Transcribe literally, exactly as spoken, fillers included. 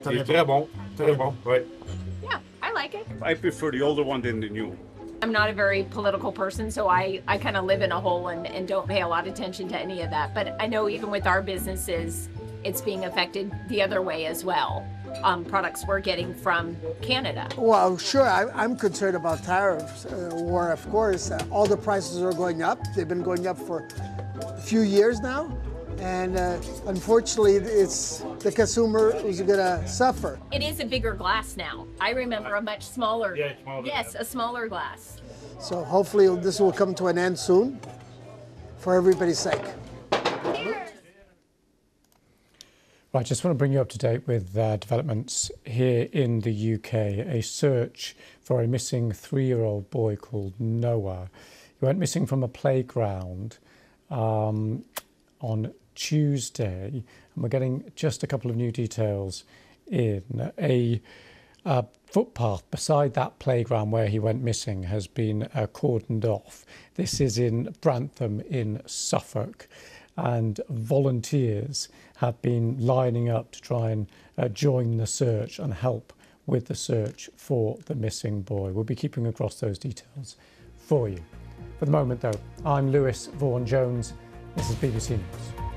Il est très bon, très bon, ouais. Yeah, I like it. I prefer the older one than the new. I'm not a very political person, so I, I kind of live in a hole and, and don't pay a lot of attention to any of that. But I know even with our businesses, it's being affected the other way as well. Um, products we're getting from Canada. Well, sure, I, I'm concerned about tariffs uh, war, of course. Uh, all the prices are going up. They've been going up for a few years now. And uh, unfortunately, it's the consumer who's going to suffer. It is a bigger glass now. I remember a much smaller, Yeah, smaller, yes, yeah. a smaller glass. So hopefully this will come to an end soon for everybody's sake. Right, just want to bring you up to date with uh, developments here in the U K. A search for a missing three-year-old boy called Noah. He went missing from a playground um, on Tuesday, and we're getting just a couple of new details in. A uh, footpath beside that playground where he went missing has been uh, cordoned off. This is in Brantham in Suffolk, and volunteers have been lining up to try and uh, join the search and help with the search for the missing boy. We'll be keeping across those details for you. For the moment though, I'm Lewis Vaughan-Jones. This is B B C News.